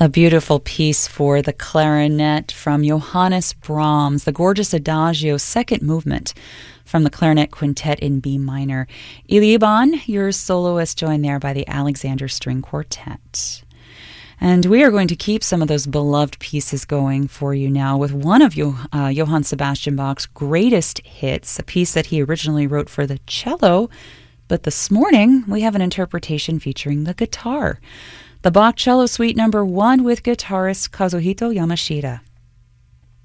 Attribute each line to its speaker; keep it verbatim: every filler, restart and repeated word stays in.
Speaker 1: A beautiful piece for the clarinet from Johannes Brahms, the gorgeous Adagio second movement from the Clarinet Quintet in B minor. Elie Iban, your soloist, joined there by the Alexander String Quartet. And we are going to keep some of those beloved pieces going for you now with one of jo- uh, Johann Sebastian Bach's greatest hits, a piece that he originally wrote for the cello, but this morning we have an interpretation featuring the guitar. The Bach Cello Suite number one with guitarist Kazuhito Yamashita.